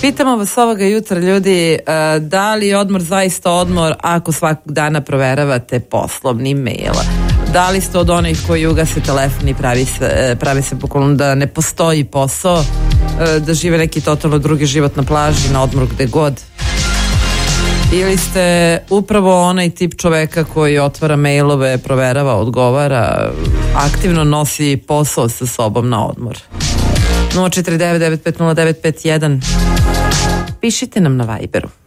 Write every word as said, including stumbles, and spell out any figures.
Pitamo vas ovoga jutra, ljudi, da li je odmor zaista odmor ako svakog dana proveravate poslovni mail? Da li ste od onih koji ugase telefon i pravi se, pravi se pokolom da ne postoji posao, da žive neki totalno drugi život na plaži, na odmoru gde god? Ili ste upravo onaj tip čoveka koji otvara mailove, proverava, odgovara, aktivno nosi posao sa sobom na odmor? nula četiri devet devet pet nula devet pet jedan. Pišite nam na Viberu.